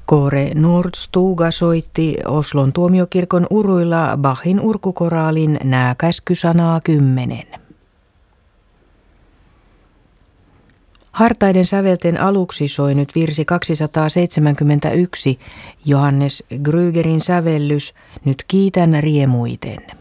Kåre Nordstuga soitti Oslon tuomiokirkon uruilla Bachin urkukoraalin Nää käskysanaa 10. Hartaiden sävelten aluksi soi nyt virsi 271, Johannes Grügerin sävellys Nyt kiitän riemuiten.